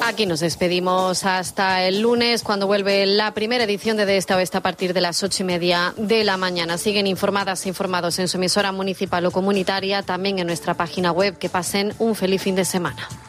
Aquí nos despedimos hasta el lunes, cuando vuelve la primera edición de Esta Oeste a partir de las 8:30 de la mañana. Siguen informados en su emisora municipal o comunitaria, también en nuestra página web. Que pasen un feliz fin de semana.